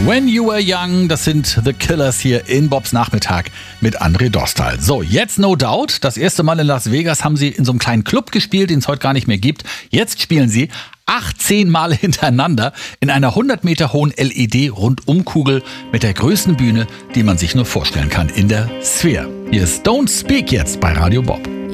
When You Were Young, das sind The Killers hier in Bobs Nachmittag mit André Dostal. So, jetzt No Doubt. Das erste Mal in Las Vegas haben sie in so einem kleinen Club gespielt, den es heute gar nicht mehr gibt. Jetzt spielen sie 18 Mal hintereinander in einer 100 Meter hohen LED-Rundumkugel mit der größten Bühne, die man sich nur vorstellen kann in der Sphere. Hier ist Don't Speak jetzt bei Radio Bob.